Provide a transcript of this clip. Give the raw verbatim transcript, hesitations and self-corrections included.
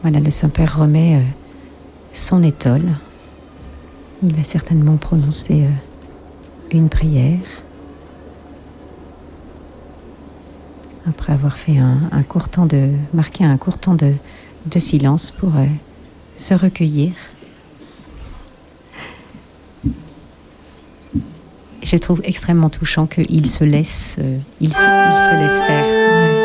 Voilà, le Saint-Père remet euh, son étole. Il va certainement prononcer euh, une prière. Après avoir fait un, un court temps de, marqué un court temps de, de silence pour euh, se recueillir. Je trouve extrêmement touchant qu'il se laisse, euh, il se, il se laisse faire. Ouais.